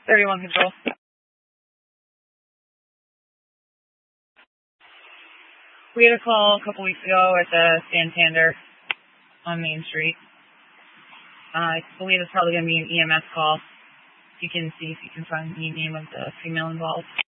31 Control. We had a call a couple weeks ago at the Santander on Main Street. I believe it's probably going to be an EMS call. You can see if you can find the name of the female involved.